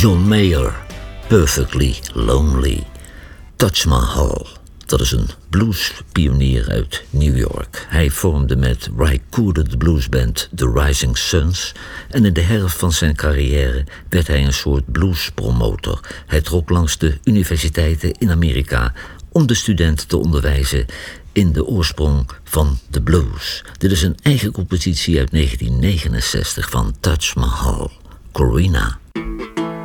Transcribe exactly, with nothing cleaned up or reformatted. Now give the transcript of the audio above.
John Mayer, Perfectly Lonely. Taj Mahal, dat is een bluespionier uit New York. Hij vormde met Ry Cooder de bluesband The Rising Suns en in de herfst van zijn carrière werd hij een soort bluespromotor. Hij trok langs de universiteiten in Amerika om de studenten te onderwijzen in de oorsprong van de blues. Dit is een eigen compositie uit negentien negenenzestig van Taj Mahal, Corrina.